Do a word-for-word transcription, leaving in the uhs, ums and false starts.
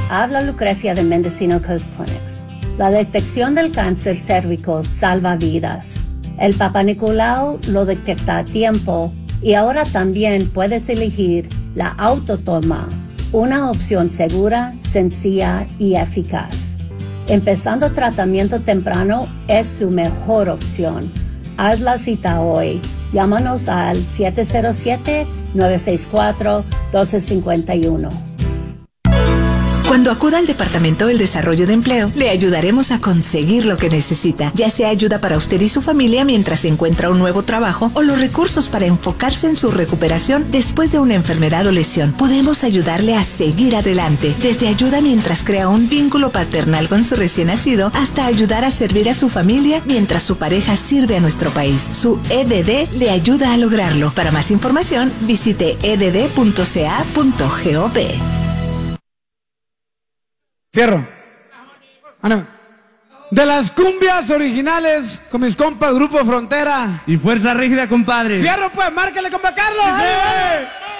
Habla Lucrecia de Mendocino Coast Clinics. La detección del cáncer cérvico salva vidas. El Papa Nicolau lo detecta a tiempo y ahora también puedes elegir la autotoma, una opción segura, sencilla y eficaz. Empezando tratamiento temprano es su mejor opción. Haz la cita hoy. Llámanos al siete cero siete, nueve seis cuatro, uno dos cinco uno. Cuando acuda al Departamento del Desarrollo de Empleo, le ayudaremos a conseguir lo que necesita, ya sea ayuda para usted y su familia mientras encuentra un nuevo trabajo o los recursos para enfocarse en su recuperación después de una enfermedad o lesión. Podemos ayudarle a seguir adelante, desde ayuda mientras crea un vínculo paternal con su recién nacido hasta ayudar a servir a su familia mientras su pareja sirve a nuestro país. Su E D D le ayuda a lograrlo. Para más información, visite e d d punto c a punto gov. Fierro. De las cumbias originales con mis compas Grupo Frontera y Fuerza Rígida, compadre. Fierro, pues, márquele, compa Carlos. ¡Sí!